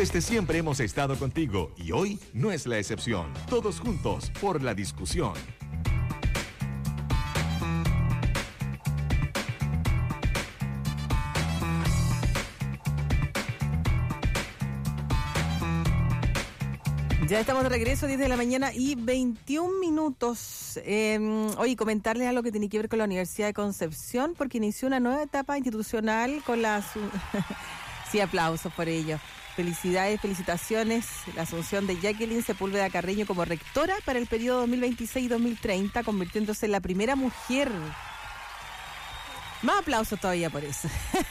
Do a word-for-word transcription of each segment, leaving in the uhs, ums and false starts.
Desde siempre hemos estado contigo y hoy no es la excepción. Todos juntos por la discusión. Ya estamos de regreso, diez de la mañana y veintiún minutos. Eh, hoy comentarles algo que tiene que ver con la Universidad de Concepción, porque inició una nueva etapa institucional con la... sí, aplausos por ello. Felicidades, felicitaciones. La asunción de Jacqueline Sepúlveda Carreño como rectora para el periodo dos mil veintiséis dos mil treinta, convirtiéndose en la primera mujer. Más aplausos todavía por eso.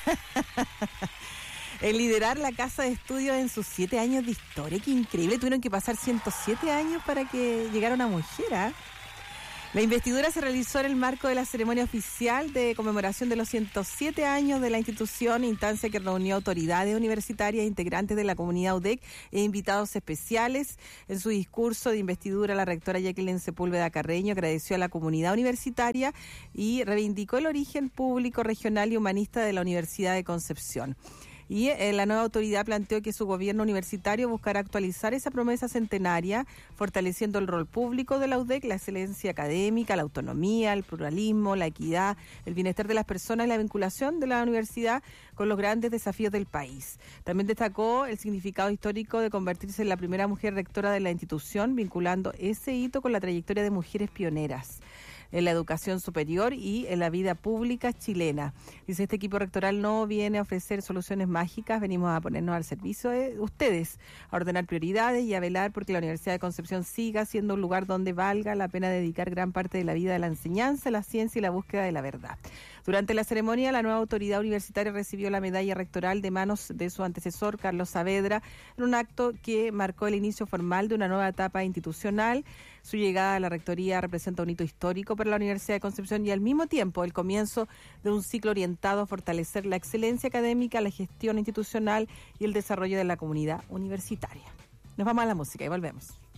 En liderar la casa de estudios en sus siete años de historia. ¡Qué increíble! Tuvieron que pasar ciento siete años para que llegara una mujer, ¿eh? La investidura se realizó en el marco de la ceremonia oficial de conmemoración de los ciento siete años de la institución, instancia que reunió autoridades universitarias, integrantes de la comunidad U D E C e invitados especiales. En su discurso de investidura, la rectora Jacqueline Sepúlveda Carreño agradeció a la comunidad universitaria y reivindicó el origen público, regional y humanista de la Universidad de Concepción. Y eh, la nueva autoridad planteó que su gobierno universitario buscará actualizar esa promesa centenaria, fortaleciendo el rol público de la U D E C, la excelencia académica, la autonomía, el pluralismo, la equidad, el bienestar de las personas y la vinculación de la universidad con los grandes desafíos del país. También destacó el significado histórico de convertirse en la primera mujer rectora de la institución, vinculando ese hito con la trayectoria de mujeres pioneras en la educación superior y en la vida pública chilena. Dice, este equipo rectoral no viene a ofrecer soluciones mágicas, venimos a ponernos al servicio de ustedes, a ordenar prioridades y a velar porque la Universidad de Concepción siga siendo un lugar donde valga la pena dedicar gran parte de la vida a la enseñanza, la ciencia y la búsqueda de la verdad. Durante la ceremonia, la nueva autoridad universitaria recibió la medalla rectoral de manos de su antecesor, Carlos Saavedra, en un acto que marcó el inicio formal de una nueva etapa institucional. Su llegada a la rectoría representa un hito histórico para la Universidad de Concepción y al mismo tiempo el comienzo de un ciclo orientado a fortalecer la excelencia académica, la gestión institucional y el desarrollo de la comunidad universitaria. Nos vamos a la música y volvemos.